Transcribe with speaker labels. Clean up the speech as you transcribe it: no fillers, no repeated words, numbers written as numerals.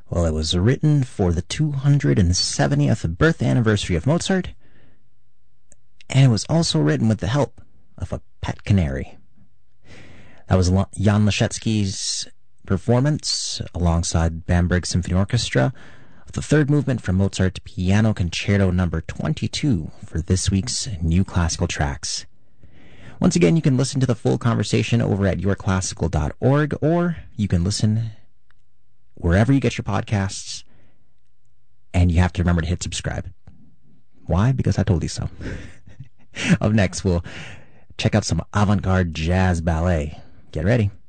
Speaker 1: Well, it was written for the 270th birth anniversary of Mozart, and it was also written with the help of a pet canary. That was Jan Leschetizky's performance alongside Bamberg Symphony Orchestra of the third movement from Mozart Piano Concerto number 22 for this week's New Classical Tracks. Once again, you can listen to the full conversation over at yourclassical.org, or you can listen wherever you get your podcasts, and you have to remember to hit subscribe. Why? Because I told you so. Up next, we'll check out some avant-garde jazz ballet. Get ready.